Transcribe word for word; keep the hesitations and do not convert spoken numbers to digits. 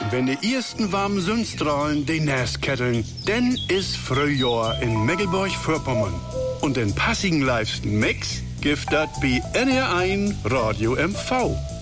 Wenn die ersten warmen Sonnenstrahlen die Nase ketteln, dann ist Frühjahr in Mecklenburg-Vorpommern. Und den passigen livesten Mix gibt das bei N R eins Radio M V.